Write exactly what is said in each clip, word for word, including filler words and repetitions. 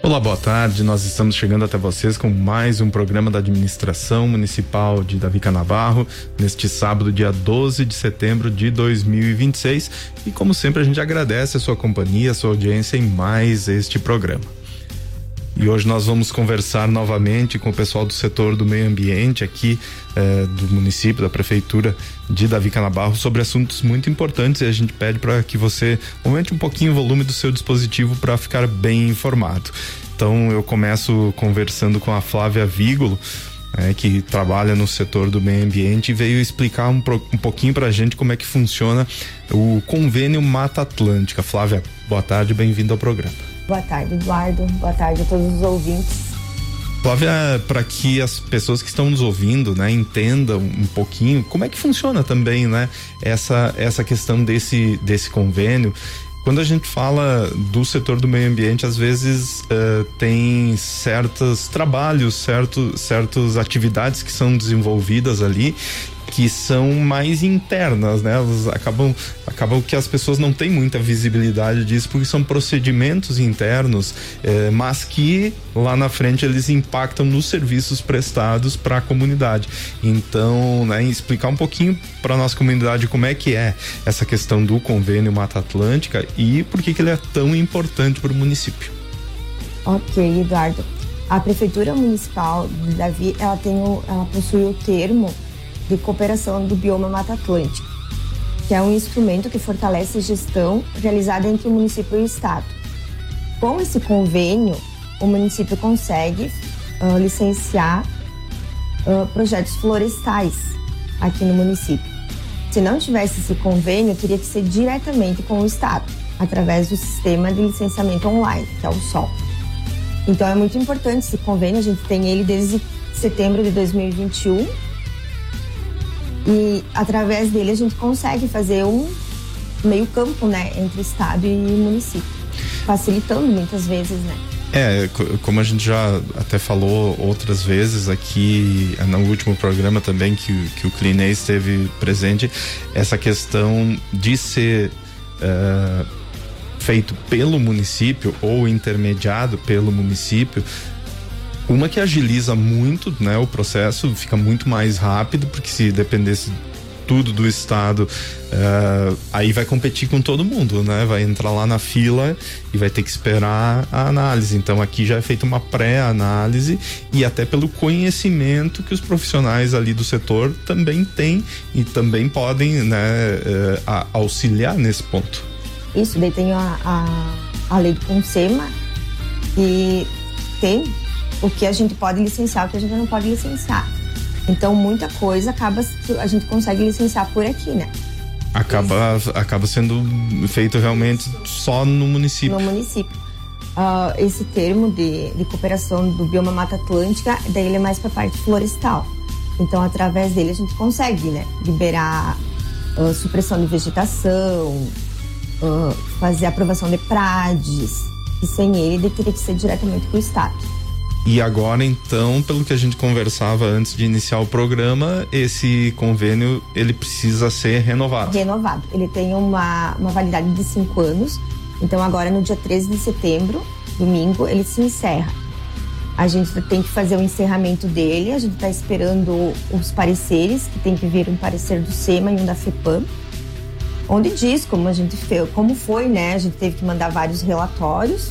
Olá, boa tarde. Nós estamos chegando até vocês com mais um programa da Administração Municipal de Davi Canabarro, neste sábado, dia doze de setembro de dois mil e vinte e seis. E como sempre, a gente agradece a sua companhia, a sua audiência em mais este programa. E hoje nós vamos conversar novamente com o pessoal do setor do meio ambiente aqui eh, do município, da prefeitura de Davi Canabarro, sobre assuntos muito importantes, e a gente pede para que você aumente um pouquinho o volume do seu dispositivo para ficar bem informado. Então eu começo conversando com a Flávia Vígolo, é, que trabalha no setor do meio ambiente, e veio explicar um, um pouquinho para a gente como é que funciona o convênio Mata Atlântica. Flávia, boa tarde, bem-vindo ao programa. Boa tarde, Eduardo. Boa tarde a todos os ouvintes. Flávia, para que as pessoas que estão nos ouvindo, né, entendam um pouquinho como é que funciona também, né, essa, essa questão desse, desse convênio. Quando a gente fala do setor do meio ambiente, às vezes uh, tem certos trabalhos, certo, certas atividades que são desenvolvidas ali, que são mais internas, né? Elas acabam, acabam que as pessoas não têm muita visibilidade disso, porque são procedimentos internos, eh, mas que lá na frente eles impactam nos serviços prestados para a comunidade. Então, né, explicar um pouquinho para a nossa comunidade como é que é essa questão do convênio Mata Atlântica e por que que ele é tão importante para o município. Ok, Eduardo. A Prefeitura Municipal de Davi, ela, tem o, ela possui o termo de cooperação do bioma Mata Atlântica, que é um instrumento que fortalece a gestão realizada entre o município e o estado. Com esse convênio, o município consegue uh, licenciar uh, projetos florestais aqui no município. Se não tivesse esse convênio, teria que ser diretamente com o estado, através do sistema de licenciamento online, que é o S O L. Então é muito importante esse convênio, a gente tem ele desde setembro de dois mil e vinte e um, e através dele a gente consegue fazer um meio campo, né, entre estado e município, facilitando muitas vezes, né. É, como a gente já até falou outras vezes aqui no último programa também que, que o Clinei esteve presente, essa questão de ser uh, feito pelo município ou intermediado pelo município. Uma que agiliza muito, né, o processo, fica muito mais rápido, porque se dependesse tudo do estado, uh, aí vai competir com todo mundo, né? Vai entrar lá na fila e vai ter que esperar a análise. Então aqui já é feita uma pré-análise, e até pelo conhecimento que os profissionais ali do setor também têm e também podem, né, uh, a, auxiliar nesse ponto. Isso, daí tem a, a, a lei do CONSEMA, que tem o que a gente pode licenciar, o que a gente não pode licenciar. Então, muita coisa acaba, a gente consegue licenciar por aqui, né? Acaba, acaba sendo feito realmente só no município. No município. Uh, esse termo de, de cooperação do bioma Mata Atlântica, daí ele é mais para a parte florestal. Então, através dele a gente consegue, né, liberar uh, supressão de vegetação, uh, fazer aprovação de prades, e sem ele teria que ser diretamente para o estado. E agora, então, pelo que a gente conversava antes de iniciar o programa, esse convênio, ele precisa ser renovado. Renovado. Ele tem uma, uma validade de cinco anos. Então, agora, no dia treze de setembro, domingo, ele se encerra. A gente tem que fazer o encerramento dele. A gente está esperando os pareceres, que tem que vir um parecer do SEMA e um da FEPAM, onde diz como a gente fez, como foi, né? A gente teve que mandar vários relatórios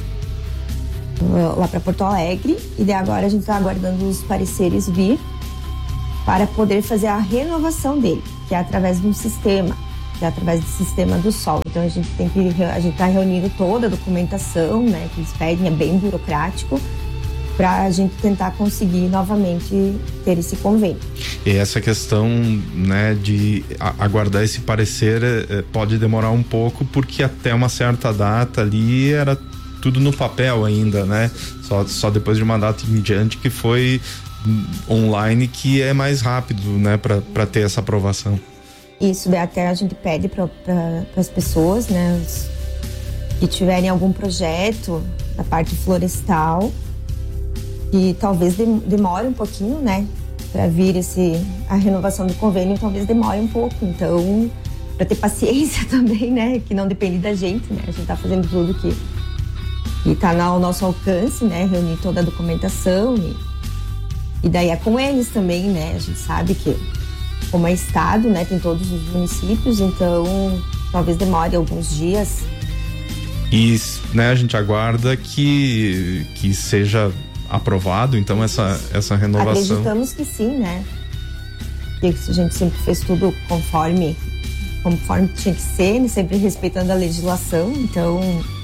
lá para Porto Alegre, e daí agora a gente está aguardando os pareceres vir para poder fazer a renovação dele, que é através de um sistema, que é através do sistema do S O L. Então a gente tem que, a gente está reunindo toda a documentação, né, que eles pedem, é bem burocrático, para a gente tentar conseguir novamente ter esse convênio. E essa questão, né, de aguardar esse parecer pode demorar um pouco, porque até uma certa data ali era tudo no papel ainda, né? Só, só depois de uma data em diante que foi online, que é mais rápido, né, para ter essa aprovação. Isso, daí até a gente pede para pra, as pessoas, né, que tiverem algum projeto da parte florestal, que talvez demore um pouquinho, né, para vir esse, a renovação do convênio, talvez demore um pouco. Então, para ter paciência também, né, que não depende da gente, né, a gente tá fazendo tudo que E está ao nosso alcance, né, reunir toda a documentação e, e daí é com eles também, né, a gente sabe que como é estado, né, tem todos os municípios, então talvez demore alguns dias. E, né, a gente aguarda que, que seja aprovado, então, essa, essa renovação. Acreditamos que sim, né? Porque a gente sempre fez tudo conforme, conforme tinha que ser, sempre respeitando a legislação, então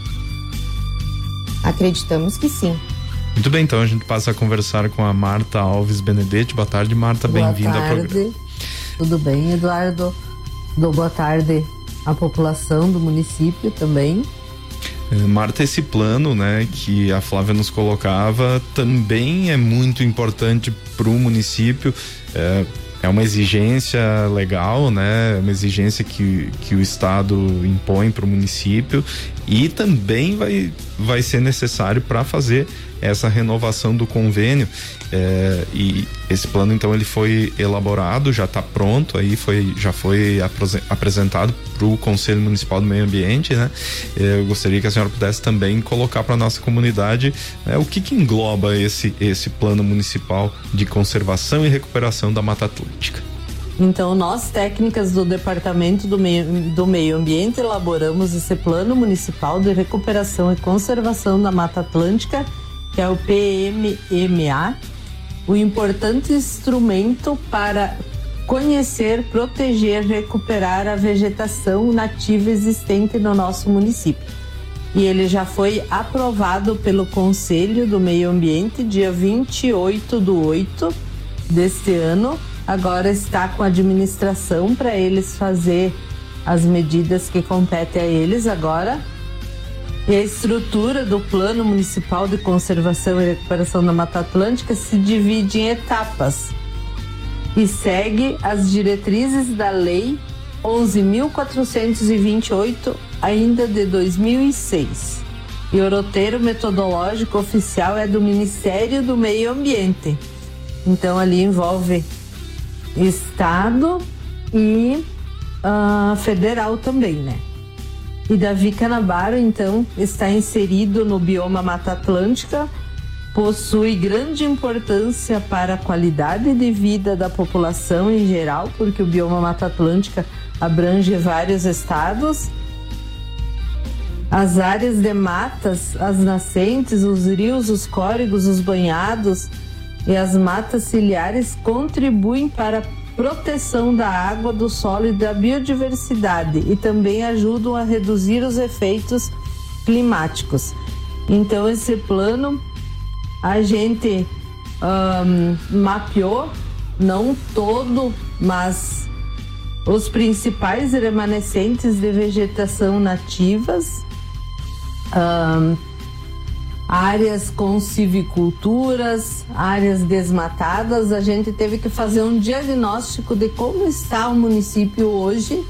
acreditamos que sim. Muito bem, então a gente passa a conversar com a Marta Alves Benedetti. Boa tarde, Marta, bem-vinda ao programa. Tudo bem, Eduardo? Dou boa tarde à população do município também. Marta, esse plano, né, que a Flávia nos colocava também é muito importante para o município. É, é uma exigência legal, né? É uma exigência que, que o Estado impõe para o município e também vai, vai ser necessário para fazer essa renovação do convênio. É, e esse plano, então, ele foi elaborado, já está pronto, aí foi, já foi apresentado para o Conselho Municipal do Meio Ambiente, né? Eu gostaria que a senhora pudesse também colocar para a nossa comunidade, né, o que que engloba esse, esse plano municipal de conservação e recuperação da Mata Atlântica. Então, nós, técnicas do Departamento do Meio, do Meio Ambiente, elaboramos esse Plano Municipal de Recuperação e Conservação da Mata Atlântica, que é o P M M A, o importante instrumento para conhecer, proteger, recuperar a vegetação nativa existente no nosso município. E ele já foi aprovado pelo Conselho do Meio Ambiente dia vinte e oito do oito deste ano. Agora está com a administração para eles fazer as medidas que competem a eles agora. E a estrutura do Plano Municipal de Conservação e Recuperação da Mata Atlântica se divide em etapas e segue as diretrizes da Lei onze mil quatrocentos e vinte e oito, ainda de dois mil e seis. E o roteiro metodológico oficial é do Ministério do Meio Ambiente. Então, ali envolve Estado e uh, federal também, né? E Davi Canabaro, então, está inserido no bioma Mata Atlântica, possui grande importância para a qualidade de vida da população em geral, porque o bioma Mata Atlântica abrange vários estados. As áreas de matas, as nascentes, os rios, os córregos, os banhados e as matas ciliares contribuem para a proteção da água, do solo e da biodiversidade e também ajudam a reduzir os efeitos climáticos. Então, esse plano a gente um, mapeou, não todo, mas os principais remanescentes de vegetação nativas, um, áreas com silviculturas, áreas desmatadas. A gente teve que fazer um diagnóstico de como está o município hoje.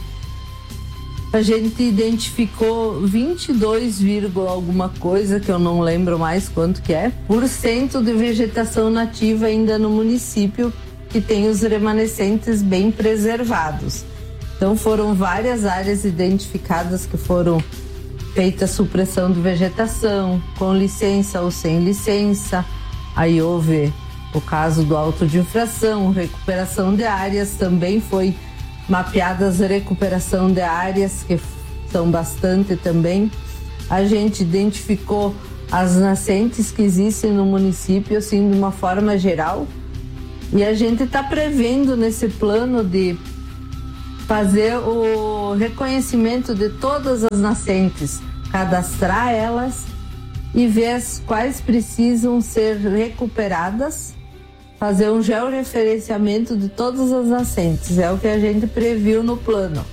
A gente identificou vinte e dois, alguma coisa, que eu não lembro mais quanto que é, por cento de vegetação nativa ainda no município, que tem os remanescentes bem preservados. Então foram várias áreas identificadas que foram feita supressão de vegetação, com licença ou sem licença. Aí houve o caso do auto de infração, recuperação de áreas, também foi mapeadas a recuperação de áreas, que são bastante também. A gente identificou as nascentes que existem no município, assim, de uma forma geral. E a gente está prevendo nesse plano de fazer o reconhecimento de todas as nascentes, cadastrar elas e ver as quais precisam ser recuperadas, fazer um georreferenciamento de todas as nascentes. É o que a gente previu no plano,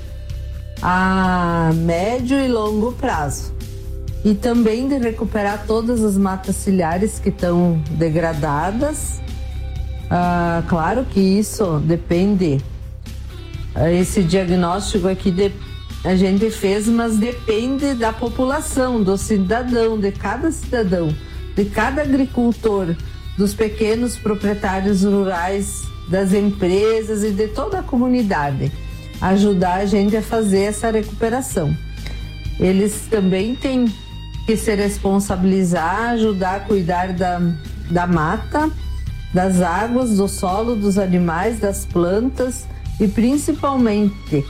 a médio e longo prazo. E também de recuperar todas as matas ciliares que estão degradadas. Ah, claro que isso depende, esse diagnóstico aqui de, a gente fez, mas depende da população, do cidadão, de cada cidadão, de cada agricultor, dos pequenos proprietários rurais, das empresas e de toda a comunidade, ajudar a gente a fazer essa recuperação. Eles também têm que se responsabilizar, ajudar a cuidar da, da mata, das águas, do solo, dos animais, das plantas e principalmente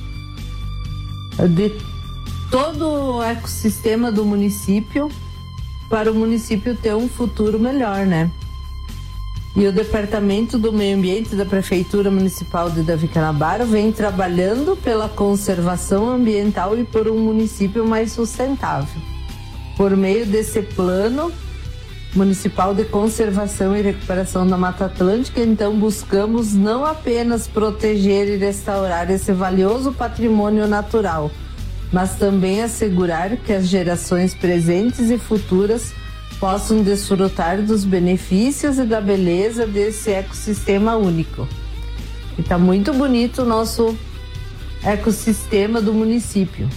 de todo o ecossistema do município, para o município ter um futuro melhor, né? E o Departamento do Meio Ambiente da Prefeitura Municipal de Davi Canabaro vem trabalhando pela conservação ambiental e por um município mais sustentável. Por meio desse plano municipal de conservação e recuperação da Mata Atlântica, então buscamos não apenas proteger e restaurar esse valioso patrimônio natural, mas também assegurar que as gerações presentes e futuras possam desfrutar dos benefícios e da beleza desse ecossistema único. E está muito bonito o nosso ecossistema do município.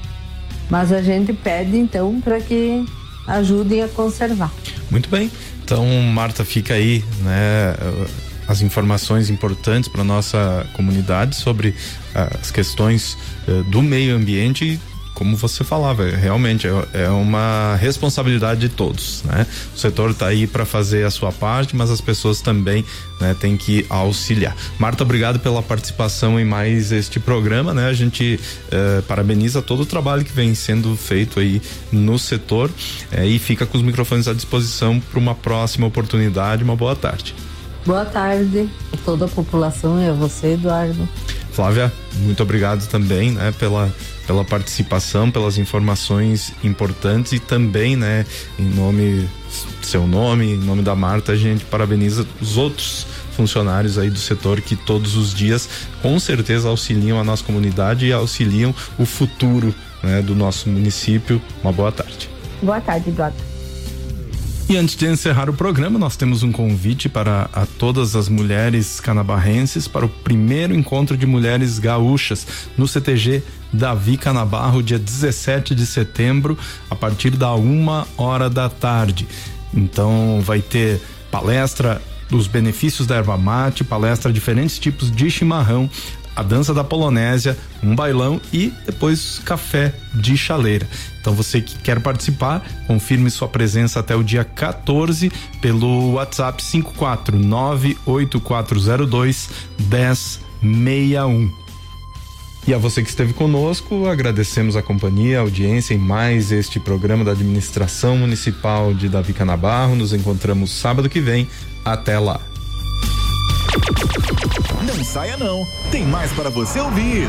Mas a gente pede então para que ajudem a conservar. Muito bem. Então, Marta, fica aí, né, as informações importantes para nossa comunidade sobre as questões uh, do meio ambiente e, como você falava, realmente é, é uma responsabilidade de todos, né? O setor está aí para fazer a sua parte, mas as pessoas também, né, têm que auxiliar. Marta, obrigado pela participação em mais este programa, né? A gente eh, parabeniza todo o trabalho que vem sendo feito aí no setor eh, e fica com os microfones à disposição para uma próxima oportunidade. Uma boa tarde. Boa tarde a toda a população e a você, Eduardo. Flávia, muito obrigado também, né, pela, pela participação, pelas informações importantes e também, né, em nome, seu nome, em nome da Marta, a gente parabeniza os outros funcionários aí do setor que todos os dias, com certeza, auxiliam a nossa comunidade e auxiliam o futuro, né, do nosso município. Uma boa tarde. Boa tarde, Eduardo. E antes de encerrar o programa, nós temos um convite para a todas as mulheres canabarrenses para o primeiro encontro de mulheres gaúchas no C T G Davi Canabarro, dia dezessete de setembro, a partir da uma hora da tarde. Então vai ter palestra dos benefícios da erva mate, palestra diferentes tipos de chimarrão, a dança da Polonésia, um bailão e depois café de chaleira. Então você que quer participar, confirme sua presença até o dia quatorze pelo WhatsApp cinco quatro nove oito quatro zero dois um zero seis um. E a você que esteve conosco, agradecemos a companhia, a audiência em mais este programa da Administração Municipal de Davi Canabarro. Nos encontramos sábado que vem. Até lá. Não saia não, tem mais para você ouvir.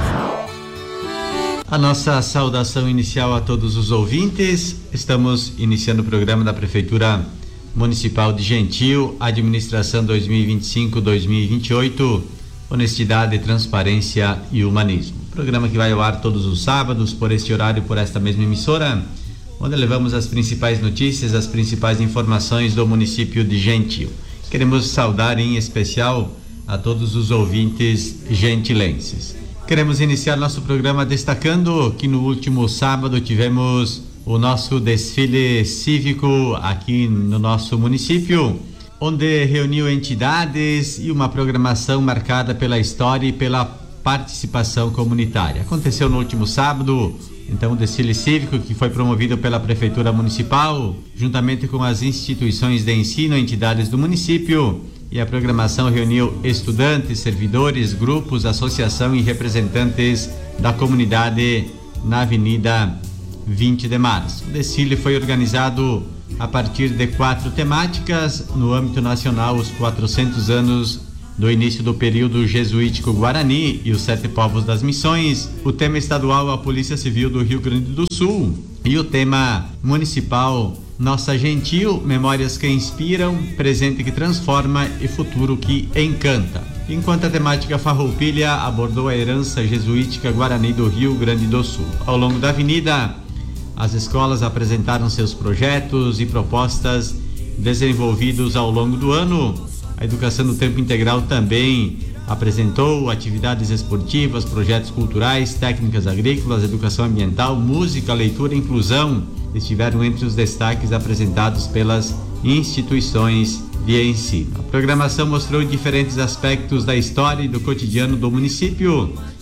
A nossa saudação inicial a todos os ouvintes. Estamos iniciando o programa da Prefeitura Municipal de Gentil, Administração dois mil e vinte e cinco a dois mil e vinte e oito, honestidade, transparência e humanismo. Programa que vai ao ar todos os sábados, por este horário, por esta mesma emissora, onde levamos as principais notícias, as principais informações do município de Gentil. Queremos saudar em especial a todos os ouvintes gentilenses. Queremos iniciar nosso programa destacando que no último sábado tivemos o nosso desfile cívico aqui no nosso município, onde reuniu entidades e uma programação marcada pela história e pela participação comunitária. Aconteceu no último sábado, então, o desfile cívico que foi promovido pela Prefeitura Municipal, juntamente com as instituições de ensino, entidades do município, e a programação reuniu estudantes, servidores, grupos, associação e representantes da comunidade na Avenida vinte de março. O desfile foi organizado a partir de quatro temáticas. No âmbito nacional, os quatrocentos anos do início do período jesuítico Guarani e os sete povos das missões. O tema estadual, a Polícia Civil do Rio Grande do Sul. E o tema municipal, Nossa Gentil, memórias que inspiram, presente que transforma e futuro que encanta. Enquanto a temática Farroupilha abordou a herança jesuítica Guarani do Rio Grande do Sul. Ao longo da avenida, as escolas apresentaram seus projetos e propostas desenvolvidos ao longo do ano. A Educação do Tempo Integral também apresentou atividades esportivas, projetos culturais, técnicas agrícolas, educação ambiental, música, leitura e inclusão. Estiveram entre os destaques apresentados pelas instituições de ensino. A programação mostrou diferentes aspectos da história e do cotidiano do município,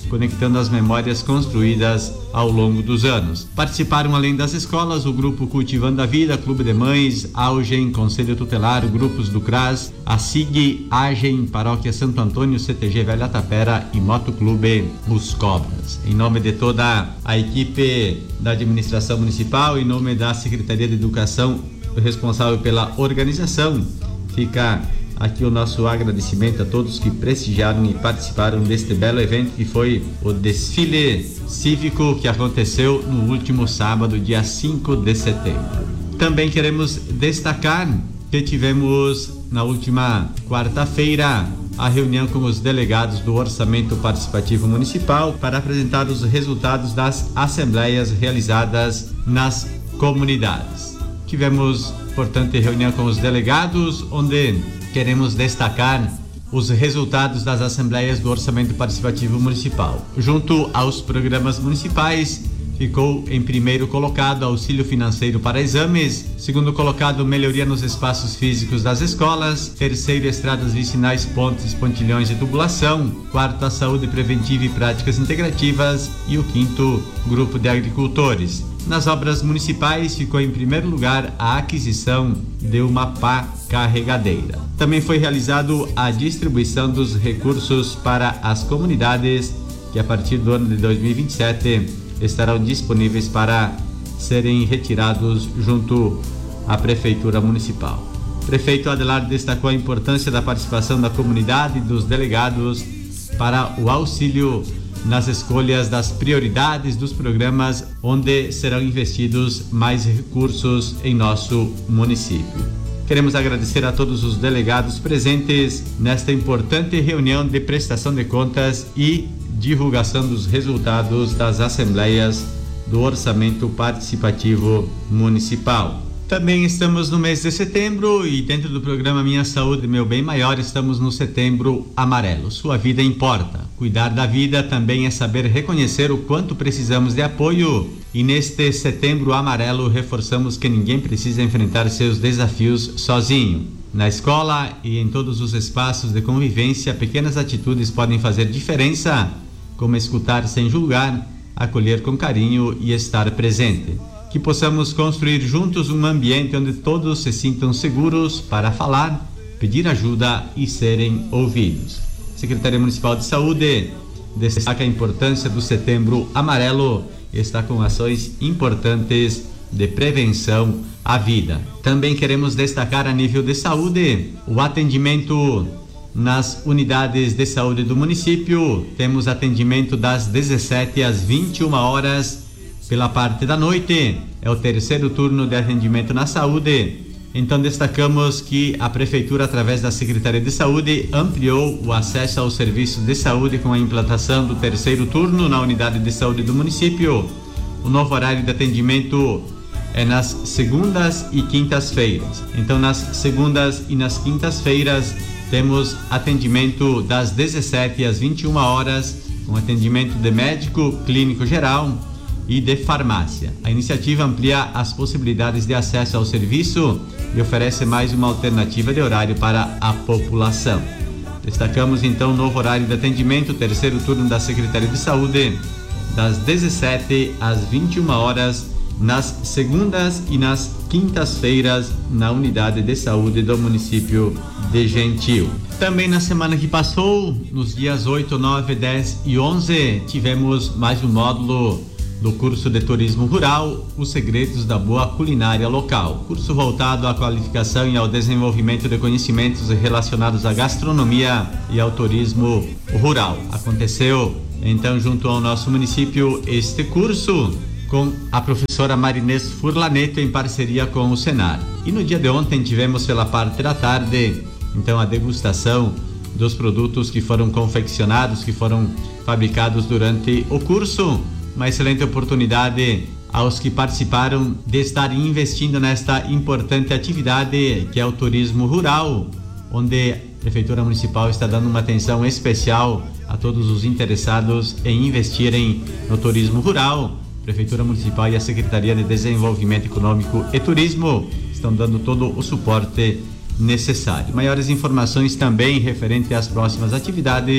conectando as memórias construídas ao longo dos anos. Participaram, além das escolas, o grupo Cultivando a Vida, Clube de Mães, Augen, Conselho Tutelar, grupos do C R A S, a SIG, Agem, Paróquia Santo Antônio, C T G Velha Tapera e Motoclube Os Cobras. Em nome de toda a equipe da administração municipal, em nome da Secretaria de Educação responsável pela organização, fica aqui o nosso agradecimento a todos que prestigiaram e participaram deste belo evento que foi o desfile cívico que aconteceu no último sábado, dia cinco de setembro. Também queremos destacar que tivemos na última quarta-feira a reunião com os delegados do Orçamento Participativo Municipal para apresentar os resultados das assembleias realizadas nas comunidades. Tivemos, portanto, reunião com os delegados, onde queremos destacar os resultados das assembleias do Orçamento Participativo Municipal. Junto aos programas municipais, ficou em primeiro colocado auxílio financeiro para exames, segundo colocado melhoria nos espaços físicos das escolas, terceiro estradas vicinais, pontes, pontilhões e tubulação, quarto a saúde preventiva e práticas integrativas e o quinto grupo de agricultores. Nas obras municipais, ficou em primeiro lugar a aquisição de uma pá carregadeira. Também foi realizado a distribuição dos recursos para as comunidades que a partir do ano de dois mil e vinte e sete estarão disponíveis para serem retirados junto à Prefeitura Municipal. O prefeito Adelardo destacou a importância da participação da comunidade e dos delegados para o auxílio nas escolhas das prioridades dos programas onde serão investidos mais recursos em nosso município. Queremos agradecer a todos os delegados presentes nesta importante reunião de prestação de contas e divulgação dos resultados das assembleias do Orçamento Participativo Municipal. Também estamos no mês de setembro e dentro do programa Minha Saúde, Meu Bem Maior, estamos no Setembro Amarelo. Sua vida importa. Cuidar da vida também é saber reconhecer o quanto precisamos de apoio. E neste Setembro Amarelo, reforçamos que ninguém precisa enfrentar seus desafios sozinho. Na escola e em todos os espaços de convivência, pequenas atitudes podem fazer diferença, como escutar sem julgar, acolher com carinho e estar presente. Que possamos construir juntos um ambiente onde todos se sintam seguros para falar, pedir ajuda e serem ouvidos. Secretaria Municipal de Saúde destaca a importância do Setembro Amarelo e está com ações importantes de prevenção à vida. Também queremos destacar a nível de saúde o atendimento nas unidades de saúde do município. Temos atendimento das dezessete às vinte e uma horas pela parte da noite. É o terceiro turno de atendimento na saúde. Então destacamos que a Prefeitura, através da Secretaria de Saúde, ampliou o acesso aos serviços de saúde com a implantação do terceiro turno na unidade de saúde do município. O novo horário de atendimento é nas segundas e quintas-feiras. Então nas segundas e nas quintas-feiras temos atendimento das dezessete às vinte e uma horas, com atendimento de médico, clínico geral e de farmácia. A iniciativa amplia as possibilidades de acesso ao serviço e oferece mais uma alternativa de horário para a população. Destacamos então o novo horário de atendimento, terceiro turno da Secretaria de Saúde, das dezessete às vinte e uma horas, nas segundas e nas quintas-feiras, na unidade de saúde do município de Gentil. Também na semana que passou, nos dias oito, nove, dez e onze, tivemos mais um módulo do curso de Turismo Rural, Os Segredos da Boa Culinária Local. Curso voltado à qualificação e ao desenvolvimento de conhecimentos relacionados à gastronomia e ao turismo rural. Aconteceu, então, junto ao nosso município, este curso com a professora Marinês Furlaneto em parceria com o Senar. E no dia de ontem tivemos pela parte da tarde, então, a degustação dos produtos que foram confeccionados, que foram fabricados durante o curso. Uma excelente oportunidade aos que participaram de estarem investindo nesta importante atividade que é o turismo rural, onde a Prefeitura Municipal está dando uma atenção especial a todos os interessados em investirem no turismo rural. A Prefeitura Municipal e a Secretaria de Desenvolvimento Econômico e Turismo estão dando todo o suporte necessário. Maiores informações também referente às próximas atividades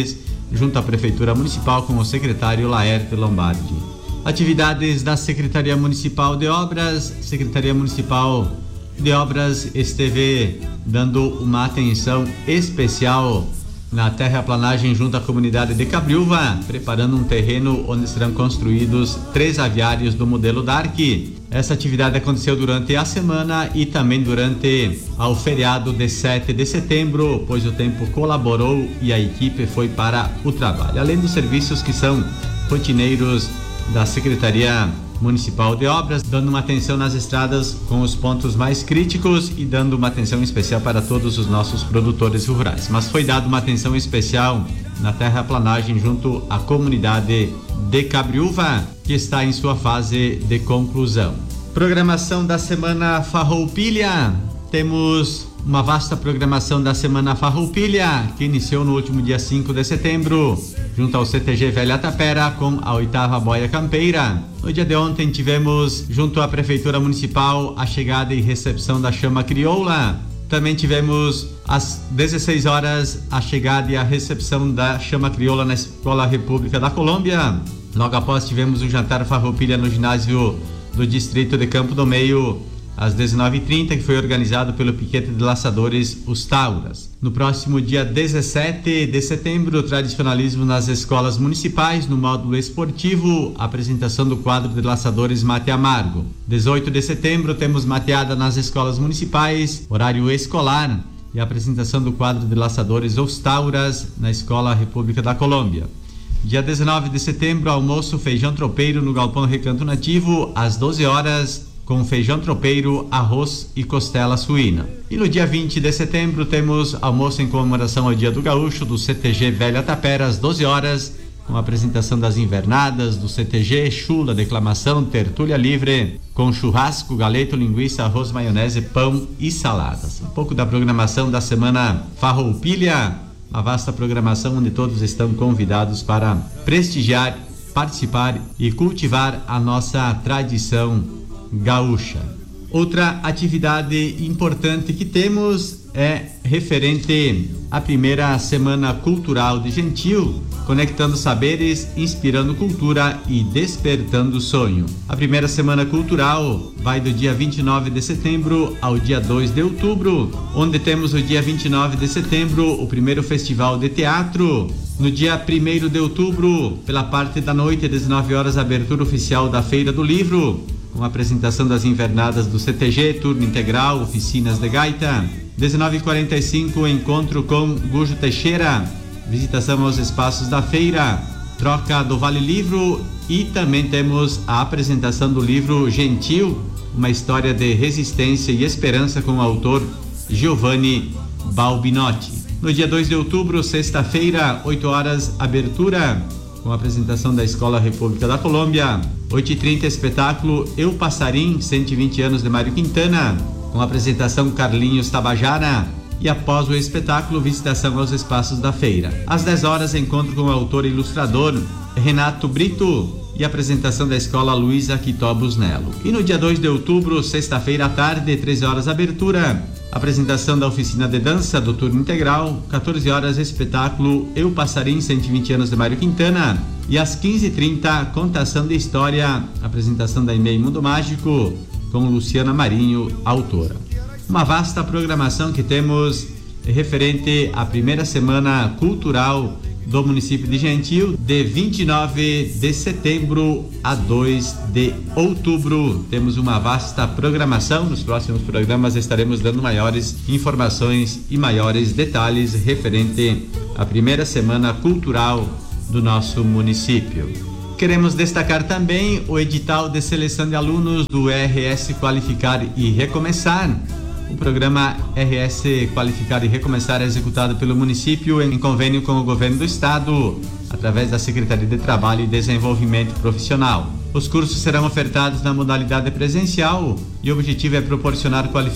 junto à Prefeitura Municipal com o secretário Laerte Lombardi. Atividades da Secretaria Municipal de Obras. Secretaria Municipal de Obras esteve dando uma atenção especial na terraplanagem junto à comunidade de Cabriúva, preparando um terreno onde serão construídos três aviários do modelo Dark. Essa atividade aconteceu durante a semana e também durante o feriado de sete de setembro, pois o tempo colaborou e a equipe foi para o trabalho. Além dos serviços que são rotineiros da Secretaria Municipal de Obras, dando uma atenção nas estradas com os pontos mais críticos e dando uma atenção especial para todos os nossos produtores rurais. Mas foi dada uma atenção especial na terraplanagem junto à comunidade de Cabriúva, que está em sua fase de conclusão. Programação da Semana Farroupilha. Temos uma vasta programação da Semana Farroupilha, que iniciou no último dia cinco de setembro, junto ao C T G Velha Tapera, com a oitava boia campeira. No dia de ontem tivemos, junto à Prefeitura Municipal, a chegada e recepção da Chama Crioula. Também tivemos às dezesseis horas a chegada e a recepção da Chama Crioula na Escola República da Colômbia. Logo após tivemos o jantar Farroupilha no ginásio do Distrito de Campo do Meio, às dezenove e trinta, que foi organizado pelo Piquete de Laçadores Os Tauras. No próximo dia dezessete de setembro, tradicionalismo nas escolas municipais, no módulo esportivo, apresentação do quadro de laçadores Mate Amargo. dezoito de setembro, temos mateada nas escolas municipais, horário escolar, e a apresentação do quadro de laçadores Os Tauras na Escola República da Colômbia. Dia dezenove de setembro, almoço feijão tropeiro no Galpão Recanto Nativo, às doze horas, com feijão tropeiro, arroz e costela suína. E no dia vinte de setembro temos almoço em comemoração ao Dia do Gaúcho do C T G Velha Tapera, às doze horas, com a apresentação das invernadas do C T G, chula, declamação, tertúlia livre, com churrasco, galeto, linguiça, arroz, maionese, pão e saladas. Um pouco da programação da Semana Farroupilha, uma vasta programação onde todos estão convidados para prestigiar, participar e cultivar a nossa tradição gaúcha. Outra atividade importante que temos é referente à primeira Semana Cultural de Gentil, conectando saberes, inspirando cultura e despertando sonho. A primeira Semana Cultural vai do dia vinte e nove de setembro ao dia dois de outubro, onde temos o dia vinte e nove de setembro o primeiro Festival de Teatro. No dia primeiro de outubro, pela parte da noite, às dezenove horas, a abertura oficial da Feira do Livro, com a apresentação das invernadas do C T G, turno integral, oficinas de gaita. dezenove e quarenta e cinco, encontro com Gujo Teixeira, visitação aos espaços da feira, troca do Vale Livro e também temos a apresentação do livro Gentil, uma história de resistência e esperança com o autor Giovanni Balbinotti. No dia dois de outubro, sexta-feira, oito horas, abertura, com a apresentação da Escola República da Colômbia. oito e trinta, espetáculo Eu Passarim, cento e vinte anos de Mário Quintana, com a apresentação Carlinhos Tabajara. E após o espetáculo, visitação aos espaços da feira. Às dez horas, encontro com o autor e ilustrador Renato Brito e apresentação da Escola Luísa Quitó Busnello. E no dia dois de outubro, sexta-feira à tarde, treze horas, abertura, apresentação da oficina de dança do turno integral. quatorze horas, espetáculo Eu Passarim, cento e vinte anos de Mário Quintana. E às quinze e trinta, contação de história, apresentação da E-mail Mundo Mágico com Luciana Marinho, autora. Uma vasta programação que temos referente à primeira Semana Cultural do município de Gentil, de vinte e nove de setembro a dois de outubro. Temos uma vasta programação. Nos próximos programas estaremos dando maiores informações e maiores detalhes referente à primeira Semana Cultural do nosso município. Queremos destacar também o edital de seleção de alunos do R S Qualificar e Recomeçar. O programa R S Qualificar e Recomeçar é executado pelo município em convênio com o governo do estado, através da Secretaria de Trabalho e Desenvolvimento Profissional. Os cursos serão ofertados na modalidade presencial e o objetivo é proporcionar qualificação